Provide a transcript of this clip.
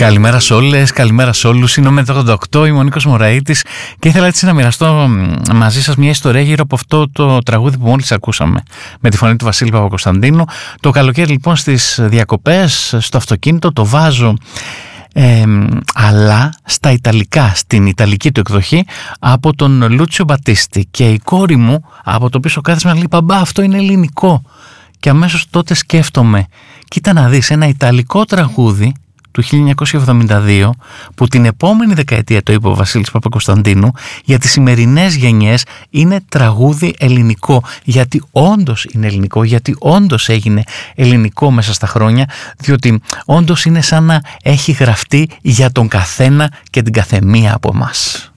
Καλημέρα σε όλες, καλημέρα σε όλους. Είναι ο Μέτρο 88, είμαι ο Νίκος Μωραΐτης και ήθελα έτσι να μοιραστώ μαζί σας μια ιστορία γύρω από αυτό το τραγούδι που μόλις ακούσαμε με τη φωνή του Βασίλη Παπακοσταντίνου. Το καλοκαίρι λοιπόν στις διακοπές, στο αυτοκίνητο το βάζω αλλά στα Ιταλικά, στην Ιταλική του εκδοχή από τον Λούτσιο Μπατίστη, και η κόρη μου από το πίσω κάθισμα λέει «Μπαμπά, αυτό είναι ελληνικό». Και αμέσως τότε σκέφτομαι, κοίτα να δεις, ένα Ιταλικό τραγούδι του 1972 που την επόμενη δεκαετία το είπε ο Βασίλης Παπακοσταντίνου, για τις σημερινές γενιές είναι τραγούδι ελληνικό, γιατί όντως είναι ελληνικό, γιατί όντως έγινε ελληνικό μέσα στα χρόνια, διότι όντως είναι σαν να έχει γραφτεί για τον καθένα και την καθεμία από εμάς.